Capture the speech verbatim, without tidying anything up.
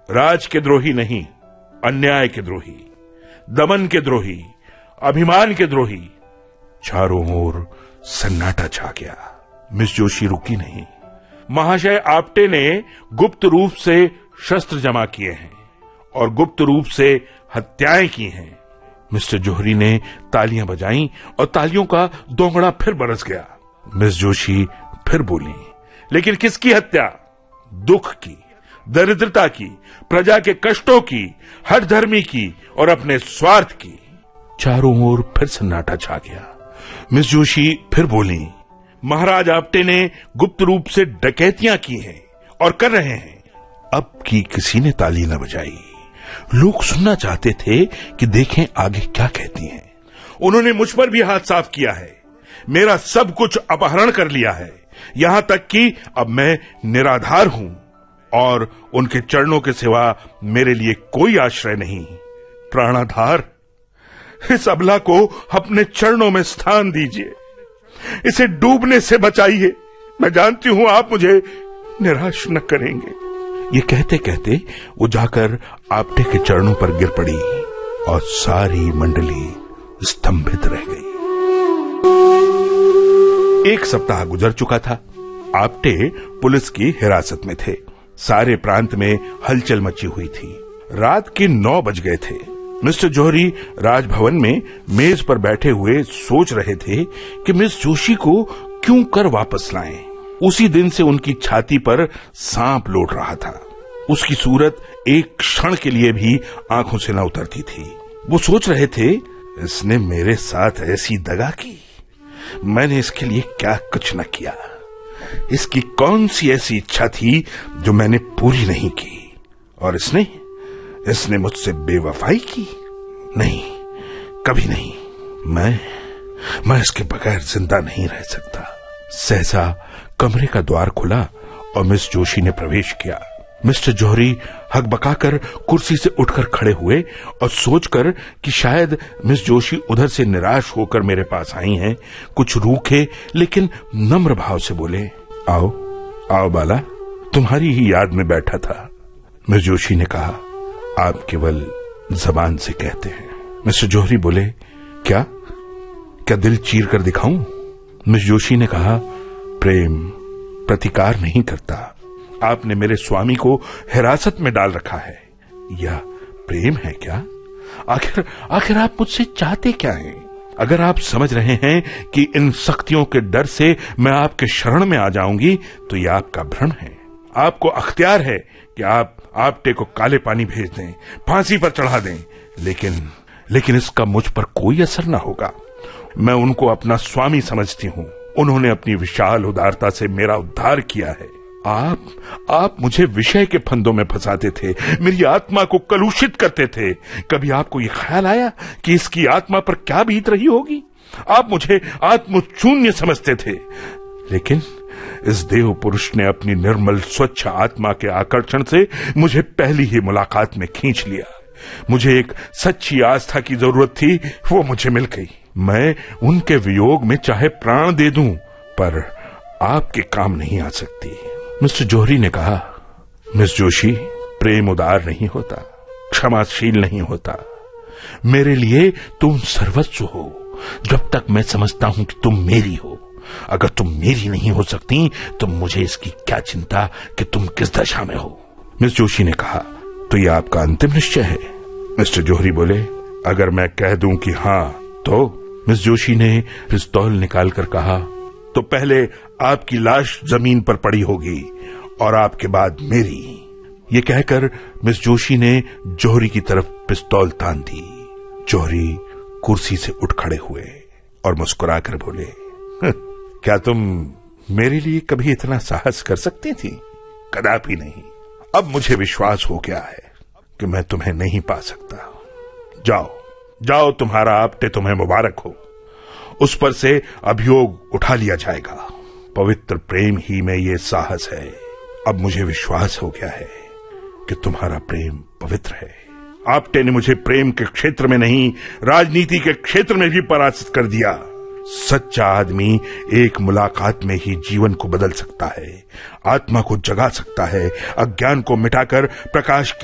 राज के द्रोही नहीं, अन्याय के द्रोही, दमन के द्रोही, अभिमान के द्रोही। चारों ओर सन्नाटा छा गया। मिस जोशी रुकी नहीं। महाशय आप्टे ने गुप्त रूप से शस्त्र जमा किए हैं और गुप्त रूप से हत्याएं की हैं। मिस्टर जोहरी ने तालियां बजाईं और तालियों का दोंगड़ा फिर बरस गया। मिस जोशी फिर बोली, लेकिन किसकी हत्या? दुख की, दरिद्रता की, प्रजा के कष्टों की, हठधर्मी की और अपने स्वार्थ की। चारों ओर फिर सन्नाटा छा गया। मिस जोशी फिर बोली, महाराज आप्टे ने गुप्त रूप से डकैतियां की हैं और कर रहे हैं। अब की किसी ने ताली न बजाई। लोग सुनना चाहते थे कि देखें आगे क्या कहती हैं। उन्होंने मुझ पर भी हाथ साफ किया है, मेरा सब कुछ अपहरण कर लिया है, यहां तक कि अब मैं निराधार हूं और उनके चरणों के सिवा मेरे लिए कोई आश्रय नहीं। प्राणाधार, इस अबला को अपने चरणों में स्थान दीजिए, इसे डूबने से बचाइए। मैं जानती हूं आप मुझे निराश न करेंगे। ये कहते कहते वो जाकर आप्टे के चरणों पर गिर पड़ी और सारी मंडली स्तंभित रह गई। एक सप्ताह गुजर चुका था। आप्टे पुलिस की हिरासत में थे। सारे प्रांत में हलचल मची हुई थी। रात के नौ बज गए थे। मिस्टर जोहरी राजभवन में मेज पर बैठे हुए सोच रहे थे कि मिस जोशी को क्यों कर वापस लाएं। उसी दिन से उनकी छाती पर सांप लौट रहा था। उसकी सूरत एक क्षण के लिए भी आंखों से न उतरती थी। वो सोच रहे थे, इसने मेरे साथ ऐसी दगा की, मैंने इसके लिए क्या कुछ न किया। इसकी कौन सी ऐसी इच्छा थी जो मैंने पूरी नहीं की, और इसने इसने मुझसे बेवफाई की? नहीं, कभी नहीं। मैं मैं इसके बगैर जिंदा नहीं रह सकता। सहसा कमरे का द्वार खुला और मिस जोशी ने प्रवेश किया। मिस्टर जोहरी हकबकाकर कुर्सी से उठकर खड़े हुए और सोचकर कि शायद मिस जोशी उधर से निराश होकर मेरे पास आई हैं, कुछ रूखे लेकिन नम्र भाव से बोले, आओ आओ बाला, तुम्हारी ही याद में बैठा था। मिस जोशी ने कहा, आप केवल जबान से कहते हैं। मिस्टर जोहरी बोले, क्या क्या दिल चीर कर दिखाऊं? मिस जोशी ने कहा, प्रेम प्रतिकार नहीं करता। आपने मेरे स्वामी को हिरासत में डाल रखा है। यह प्रेम है क्या? आखिर आखिर आप मुझसे चाहते क्या हैं? अगर आप समझ रहे हैं कि इन सख्तियों के डर से मैं आपके शरण में आ जाऊंगी, तो यह आपका भ्रम है। आपको अख्तियार है कि आप आप्टे को काले पानी भेज दें, फांसी पर चढ़ा दें, लेकिन लेकिन इसका मुझ पर कोई असर न होगा। मैं उनको अपना स्वामी समझती हूं। उन्होंने अपनी विशाल उदारता से मेरा उद्धार किया है। आप आप मुझे विषय के फंदों में फंसाते थे, मेरी आत्मा को कलुषित करते थे। कभी आपको यह ख्याल आया कि इसकी आत्मा पर क्या बीत रही होगी? आप मुझे आत्मशून्य समझते थे, लेकिन इस देव पुरुष ने अपनी निर्मल स्वच्छ आत्मा के आकर्षण से मुझे पहली ही मुलाकात में खींच लिया। मुझे एक सच्ची आस्था की जरूरत थी, वो मुझे मिल गई। मैं उनके वियोग में चाहे प्राण दे दूं, पर आपके काम नहीं आ सकती। मिस्टर जोहरी ने कहा, मिस जोशी, प्रेम उदार नहीं होता, क्षमाशील नहीं होता। मेरे लिए तुम सर्वस्व हो, जब तक मैं समझता हूं कि तुम मेरी हो। अगर तुम मेरी नहीं हो सकती तो मुझे इसकी क्या चिंता कि तुम किस दशा में हो। मिस जोशी ने कहा, तो यह आपका अंतिम निश्चय है? मिस्टर जोहरी बोले, अगर मैं कह दूं कि हां तो? मिस जोशी ने पिस्तौल निकालकर कहा, तो पहले आपकी लाश जमीन पर पड़ी होगी और आपके बाद मेरी। ये कहकर मिस जोशी ने जोहरी की तरफ पिस्तौल तान दी। जोहरी कुर्सी से उठ खड़े हुए और मुस्कुराकर बोले, क्या तुम मेरे लिए कभी इतना साहस कर सकती थी? कदापि नहीं। अब मुझे विश्वास हो गया है कि मैं तुम्हें नहीं पा सकता। जाओ जाओ, तुम्हारा आप्टे तुम्हें मुबारक हो। उस पर से अभियोग उठा लिया जाएगा। पवित्र प्रेम ही में ये साहस है। अब मुझे विश्वास हो गया है कि तुम्हारा प्रेम पवित्र है। आप्टे ने मुझे प्रेम के क्षेत्र में नहीं, राजनीति के क्षेत्र में भी पराजित कर दिया। सच्चा आदमी एक मुलाकात में ही जीवन को बदल सकता है, आत्मा को जगा सकता है, अज्ञान को मिटाकर प्रकाश